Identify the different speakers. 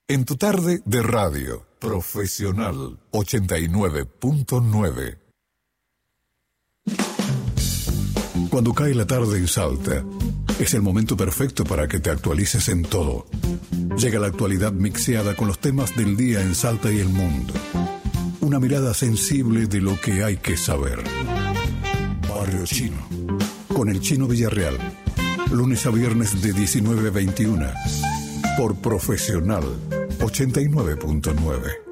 Speaker 1: En tu tarde de radio, Profesional 89.9. Cuando cae la tarde en Salta, es el momento perfecto para que te actualices en todo. Llega la actualidad mixeada con los temas del día en Salta y el mundo. Una mirada sensible de lo que hay que saber. Barrio Chino, con el Chino Villarreal. Lunes a viernes de 19 a 21. Por Profesional 89.9.